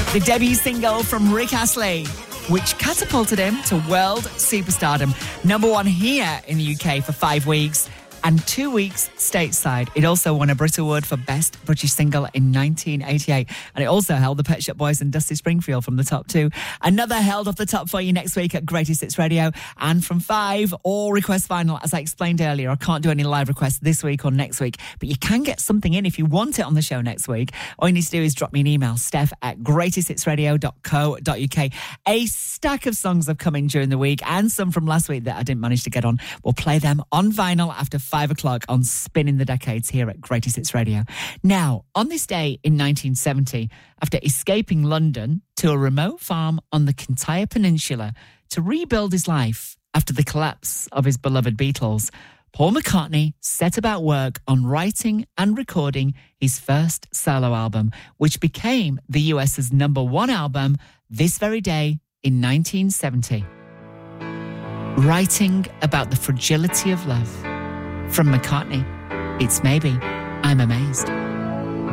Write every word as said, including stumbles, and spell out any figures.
The debut single from Rick Astley, which catapulted him to world superstardom. Number one here in the U K for five weeks and two weeks stateside. It also won a Brit Award for Best British Single in nineteen eighty-eight. And it also held the Pet Shop Boys and Dusty Springfield from the top two. Another held off the top for you next week at Greatest Hits Radio. And from five, all request vinyl. As I explained earlier, I can't do any live requests this week or next week, but you can get something in if you want it on the show next week. All you need to do is drop me an email, steph at greatest hits radio dot co dot uk. A stack of songs have come in during the week and some from last week that I didn't manage to get on. We'll play them on vinyl after five o'clock on Spinning the Decades here at Greatest Hits Radio. Now, on this day in nineteen seventy, after escaping London to a remote farm on the Kintyre Peninsula to rebuild his life after the collapse of his beloved Beatles, Paul McCartney set about work on writing and recording his first solo album, which became the U S's number one album this very day in nineteen seventy. Writing about the fragility of love. From McCartney, it's Maybe I'm Amazed.